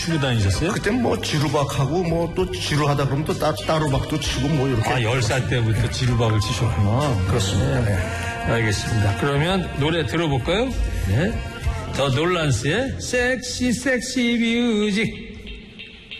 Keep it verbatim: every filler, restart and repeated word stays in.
추고 다니셨어요? 그때 뭐 지루박하고 뭐 또 지루하다 그러면 또 따, 따로박도 치고 뭐 이렇게. 아, 열 살 때부터 지루박을 치셨구나. 그렇습니다. 네. 알겠습니다. 그러면 노래 들어볼까요? 네. 더 놀란스의 섹시 섹시 뮤직.